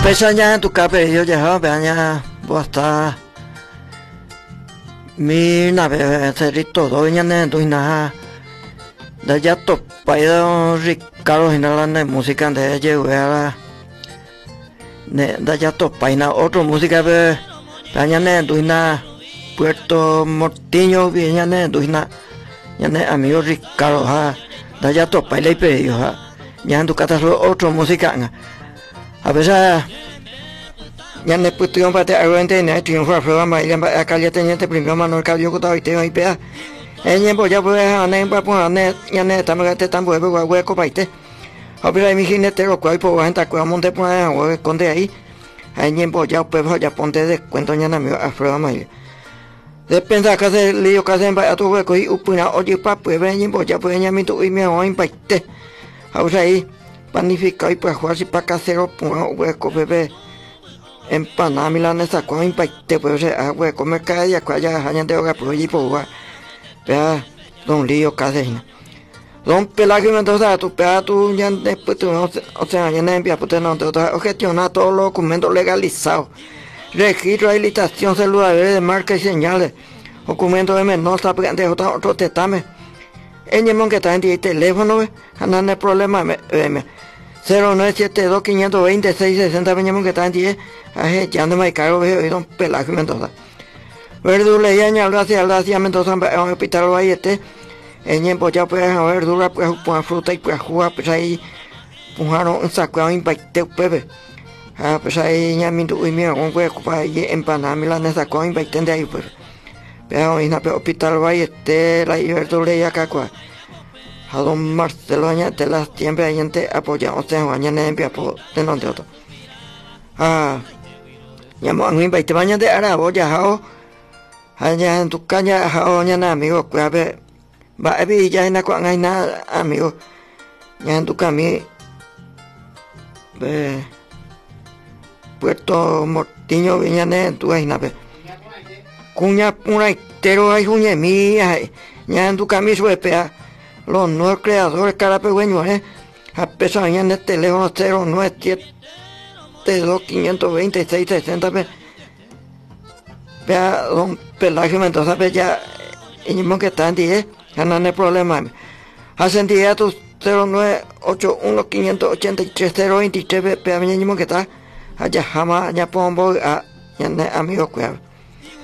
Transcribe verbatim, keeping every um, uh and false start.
Pesa ya tu cape yo ya baña bosta mi nave cerito do ñane do ina da ya to paido Ricardo Hinala de música de lleva ne da ya to paina otro música be bañane do ina Puerto Mortiño viñane do ina ñane amigo Ricardo ha da ya to paile pe yo ha ñan tu cata otro música a veces ya ne puto para te aguante ne triunfo programa y la calle teniente primero mano cadio ko ta ite ai pe en bo ya pues ane pa po ane ya ne ta me te tan huevo hueco paite a ver mi jinete lo cual po gente ko monte po o conde ahí en bo ya pues ya ponte de cuento ya na mi programa y de pensar que se lío que se va a tu hueco y upuna oye pa pues ven bo ya pues ya mi tu y me o impacte a ver ahí panifica y pues jugar si pa casero po hueco bebé empanada milanesa con impacte pues a hueco me cae ya cuaya hayan de hogar por allí por vea don lío casi don pelagio me entonces tu pea tu ya después tu o sea ya no envía pues no te gestiona todos los documentos legalizados registro de licitación celular de marca y señales documentos de menor de otro tetame en el que está en el teléfono no hay problema cero nueve siete dos cinco dos cero seis seis cero veníamos que está en diez ya no me cargo veo don pelagio Mendoza verdura y añado hacia la hacia Mendoza en el hospital ahí este en el ya pues a verdura pues pues fruta y pues jugar pues ahí pujaron un saco a impacte pepe ah pues ahí ya mi tu y mira con hueco para ahí empanada milanesa con impacte de ahí pues pero en el hospital ahí este la verdura y acá cual a don Marcelo añade las siempre hay gente apoyamos en mañana en Piapo de donde otro ah llamo a mí para te bañas de arabo ya hao allá en tu caña hao ñana amigo que a ver va a ver ya en la cuan hay nada amigo ya en tu cami ve Puerto Mortiño viñane tu hay nada cuña una entero hay cuña mía ya en tu cami sube pea los nuevos creadores carapegüeños eh a pesar en el teléfono cero nueve siete dos cinco dos seis sesenta vea don Pelagio Mendoza ve ya en que está en diez no hay problema hacen día tu cero nueve ocho uno cinco ocho tres cero dos tres vea mismo que está allá jamás ya pongo a ya amigo cuidado